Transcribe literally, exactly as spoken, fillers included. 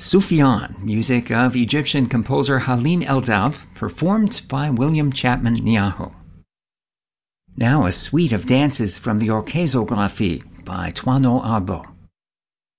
Sufyan, music of Egyptian composer Halim Eldab, performed by William Chapman Niaho. Now a suite of dances from the Orchezographie by Toineau Arbault.